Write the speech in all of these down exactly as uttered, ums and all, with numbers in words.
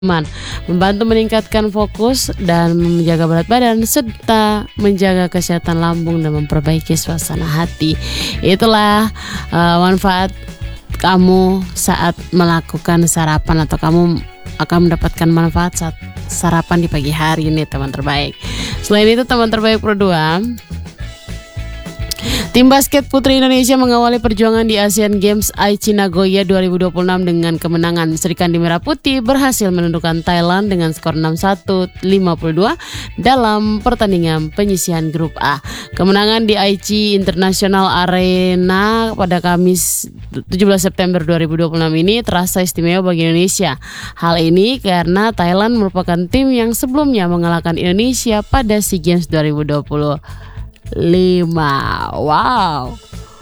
Man, membantu meningkatkan fokus dan menjaga berat badan serta menjaga kesehatan lambung dan memperbaiki suasana hati. Itulah uh, manfaat kamu saat melakukan sarapan atau kamu akan mendapatkan manfaat saat sarapan di pagi hari ini, teman terbaik. Selain itu, teman terbaik Pro dua, tim basket putri Indonesia mengawali perjuangan di Asian Games Aichi Nagoya dua ribu dua puluh enam dengan kemenangan. Sri Kandi Merah Putih berhasil menundukkan Thailand dengan skor enam puluh satu lima puluh dua dalam pertandingan penyisihan grup A. Kemenangan di Aichi International Arena pada Kamis tujuh belas September dua ribu dua puluh enam ini terasa istimewa bagi Indonesia. Hal ini karena Thailand merupakan tim yang sebelumnya mengalahkan Indonesia pada SEA Games dua ribu dua puluh lima. Wow.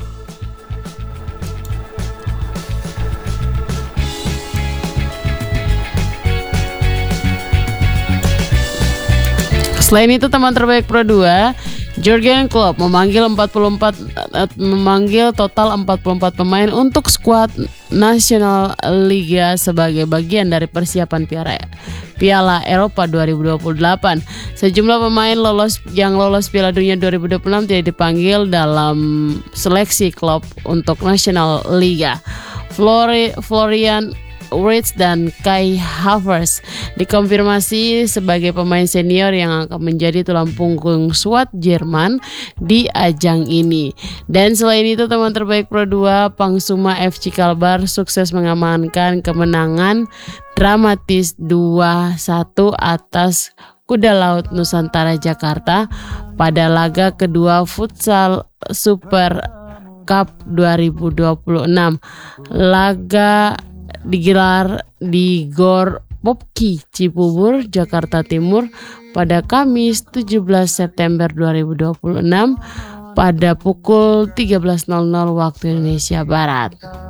Selain itu, teman terbaik Pro dua, Jurgen Klopp memanggil empat puluh empat memanggil total empat puluh empat pemain untuk skuad nasional Liga sebagai bagian dari persiapan Piala Piala Eropa dua ribu dua puluh delapan. Sejumlah pemain lolos yang lolos Piala Dunia dua ribu dua puluh enam tidak dipanggil dalam seleksi klub untuk National Liga. Flori, Florian Wirtz dan Kai Havertz dikonfirmasi sebagai pemain senior yang akan menjadi tulang punggung skuad Jerman di ajang ini. Dan selain itu, teman terbaik Pro dua, Pangsuma F C Kalbar sukses mengamankan kemenangan dramatis dua satu atas Kuda Laut Nusantara Jakarta pada laga kedua Futsal Super Cup dua ribu dua puluh enam. Laga digelar di Gor Popki Cibubur, Jakarta Timur pada Kamis tujuh belas September dua ribu dua puluh enam pada pukul tiga belas waktu Indonesia Barat.